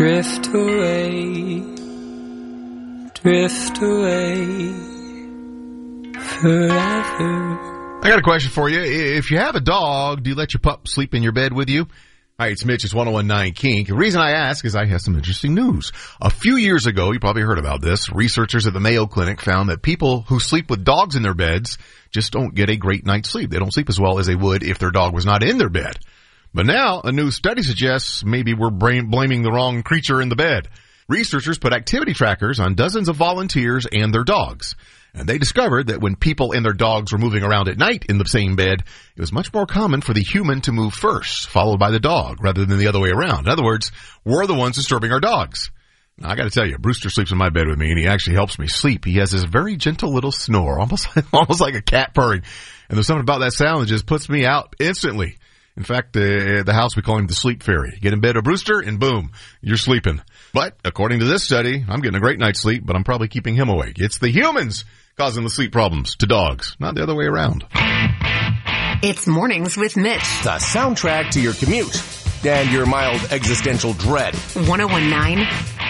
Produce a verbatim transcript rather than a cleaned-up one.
drift away, drift away forever. I got a question for you. If you have a dog, do you let your pup sleep in your bed with you? Hi, it's Mitch. It's one oh one nine Kink. The reason I ask is I have some interesting news. A few years ago, you probably heard about this, researchers at the Mayo Clinic found that people who sleep with dogs in their beds just don't get a great night's sleep. They don't sleep as well as they would if their dog was not in their bed. But now, a new study suggests maybe we're brain- blaming the wrong creature in the bed. Researchers put activity trackers on dozens of volunteers and their dogs. And they discovered that when people and their dogs were moving around at night in the same bed, it was much more common for the human to move first, followed by the dog, rather than the other way around. In other words, we're the ones disturbing our dogs. Now, I got to tell you, Brewster sleeps in my bed with me, and he actually helps me sleep. He has this very gentle little snore, almost, almost like a cat purring. And there's something about that sound that just puts me out instantly. In fact, uh, at the house, we call him the sleep fairy. Get in bed with Brewster, and boom, you're sleeping. But according to this study, I'm getting a great night's sleep, but I'm probably keeping him awake. It's the humans causing the sleep problems to dogs, not the other way around. It's Mornings with Mitch. The soundtrack to your commute and your mild existential dread. one oh one nine